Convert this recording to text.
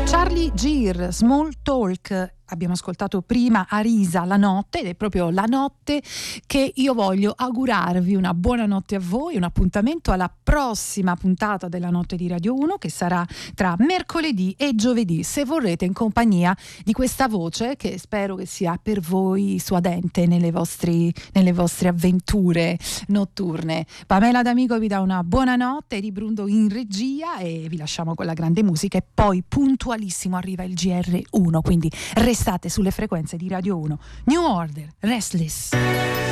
Charlie Gear, Small Talk. Abbiamo ascoltato prima Arisa, La notte, ed è proprio la notte che io voglio augurarvi una buona notte a voi, un appuntamento alla prossima puntata della Notte di Radio 1, che sarà tra mercoledì e giovedì, se vorrete, in compagnia di questa voce che spero che sia per voi suadente nelle vostre avventure notturne. Pamela D'Amico vi dà una buona notte, Eri Brundo in regia, e vi lasciamo con la grande musica, e poi puntualissimo arriva il GR1, quindi restate sulle frequenze di Radio 1. New Order, Restless.